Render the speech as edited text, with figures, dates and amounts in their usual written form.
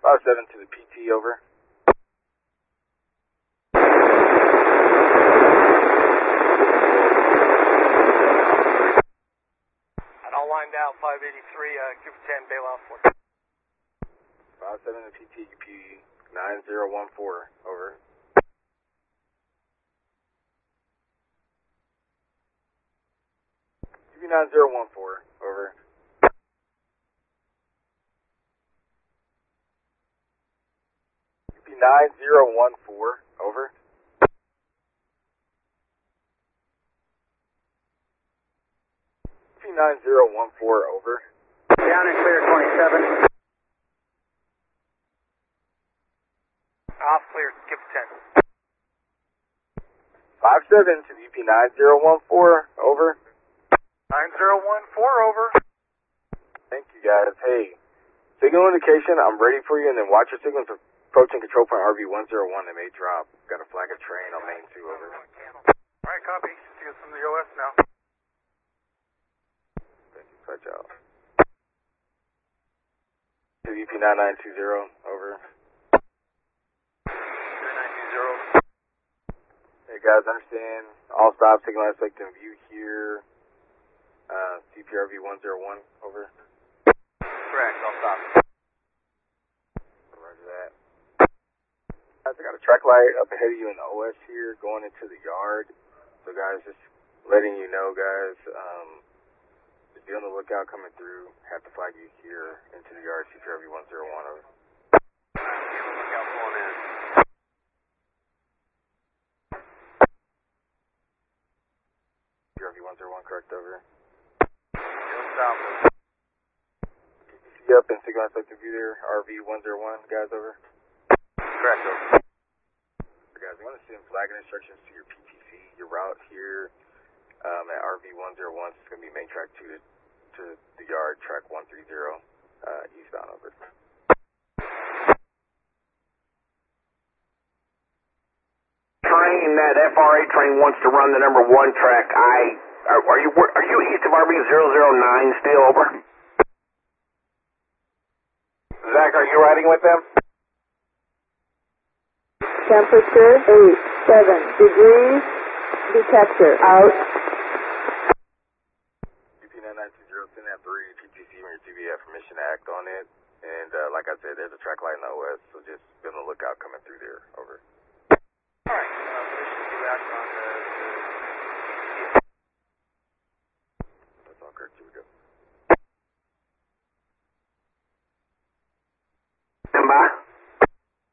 57 to the PT, over. All lined out, 583, Cooper 10, bailout 4. 57 to PT, UP 9014, over. UP 9014, over. UP 9014, over. UP 9014, over. Down and clear, 27. Off clear, Cooper 10. 57 to the UP 9014, over. 9014, over. Thank you guys. Hey, signal indication, I'm ready for you, and then watch your signals approaching control point RV101. They may drop. Got a flag of train on main 2, over. Alright, copy. See us from the OS now. Thank you, touch out. To the UP 9920, over. 9920. Hey guys, understand all stop, signal aspect in view here. CPRV 101, over. Correct, I'll stop. Roger that. Guys, I got a track light up ahead of you in the OS here, going into the yard. So guys, just letting you know, guys, just be on the lookout coming through. Have to flag you here into the yard, CPRV 101, over. Lookout pulling in. CPRV 101, correct, over. South. PTC up and signal aspect of view there, RV 101, guys, over. Correct, over. Guys, I'm going to send flagging instructions to your PTC. Your route here at RV 101 is going to be main track 2 to the yard, track 130, eastbound, over. Train, that FRA train wants to run the number 1 track. Are you east of RV 009 still, over? Zach, are you riding with them? Temperature 87 degrees. Detector out. UP 9920, send that 3 PTC when your TV have permission to act on it. And like I said, there's a track light in the OS, so just be on the lookout coming through there, over. Alright, permission to act on the That's all correct, here we go. Stand by.